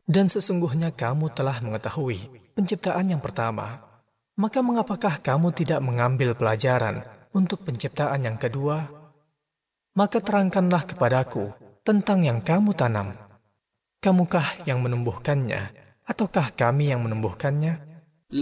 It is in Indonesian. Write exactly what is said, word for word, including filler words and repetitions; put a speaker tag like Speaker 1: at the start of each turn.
Speaker 1: Dan sesungguhnya kamu telah mengetahui penciptaan yang pertama. Maka mengapakah kamu tidak mengambil pelajaran untuk penciptaan yang kedua? Maka terangkanlah kepadaku tentang yang kamu tanam. Kamukah yang menumbuhkannya, ataukah kami yang menumbuhkannya?